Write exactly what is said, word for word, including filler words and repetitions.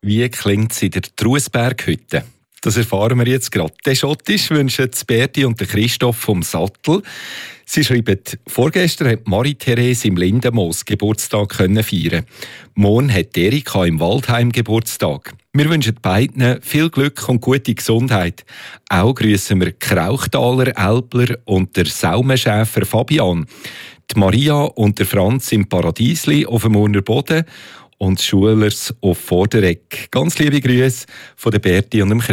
Wie klingt es in der Truesberghütte? Das erfahren wir jetzt gerade. Der Schottisch wünschen Berti und Christoph vom Sattel. Sie schreiben, vorgestern hat Marie-Therese im Lindenmoos Geburtstag können feiern. Morgen hat Erika im Waldheim Geburtstag. Wir wünschen beiden viel Glück und gute Gesundheit. Auch grüßen wir Krauchtaler Älpler und der Saumenschäfer Fabian, die Maria und der Franz im Paradiesli auf dem Urner Boden und die Schulers auf Vordereck. Ganz liebe Grüße von der Berti und dem Christoph.